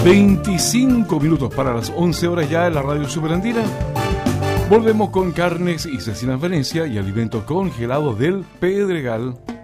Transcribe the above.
25 minutos para las 11 horas ya en la Radio Superandina. Volvemos con carnes y cecinas Venecia y alimentos congelados del Pedregal.